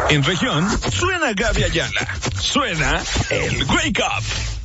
En región, suena Gaby Ayala. Suena el Wake Up.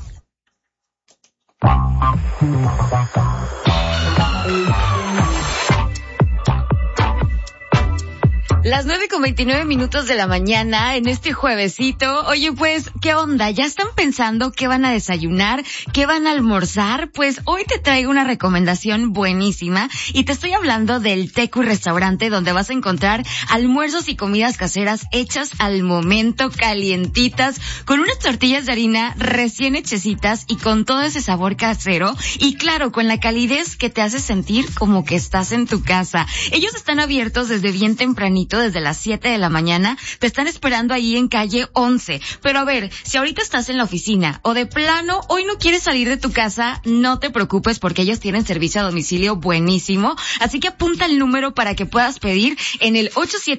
Las 9:29 de la mañana en este juevesito. Oye, pues, ¿qué onda? ¿Ya están pensando qué van a desayunar? ¿Qué van a almorzar? Pues hoy te traigo una recomendación buenísima y te estoy hablando del Tecu Restaurante, donde vas a encontrar almuerzos y comidas caseras hechas al momento, calientitas, con unas tortillas de harina recién hechecitas y con todo ese sabor casero y claro, con la calidez que te hace sentir como que estás en tu casa. Ellos están abiertos desde bien tempranito, desde las 7 de la mañana, te están esperando ahí en calle 11. Pero a ver, si ahorita estás en la oficina o de plano hoy no quieres salir de tu casa, no te preocupes porque ellos tienen servicio a domicilio buenísimo. Así que apunta el número para que puedas pedir en el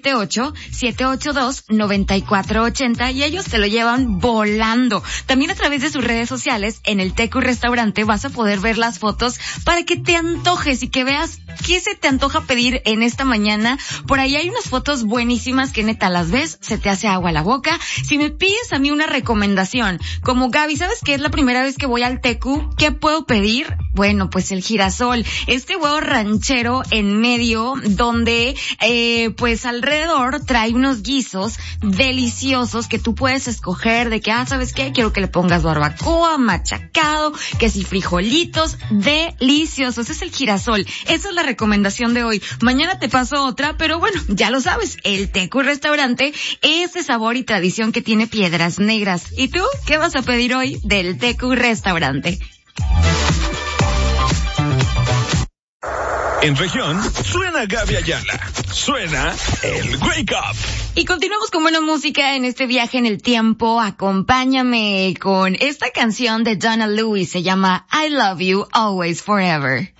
878-782-9480 y ellos te lo llevan volando. También a través de sus redes sociales, en el Tecu Restaurante vas a poder ver las fotos para que te antojes y que veas qué se te antoja pedir en esta mañana. Por ahí hay unas fotos buenísimas que neta las ves, se te hace agua la boca. Si me pides a mí una recomendación, como Gaby, ¿sabes qué? Es la primera vez que voy al Tecu, ¿qué puedo pedir? Bueno, pues el girasol, este huevo ranchero en medio, donde pues alrededor trae unos guisos deliciosos que tú puedes escoger de que, ¿sabes qué? Quiero que le pongas barbacoa, machacado, que si frijolitos, deliciosos. Es el girasol, esa es la recomendación de hoy. Mañana te paso otra, pero bueno, ya lo sabes, el Tecu Restaurante, ese sabor y tradición que tiene Piedras Negras. ¿Y tú qué vas a pedir hoy del Tecu Restaurante? En región, suena Gaby Ayala. Suena el Wake Up. Y continuamos con buena música en este viaje en el tiempo. Acompáñame con esta canción de Donna Lewis. Se llama I Love You Always Forever.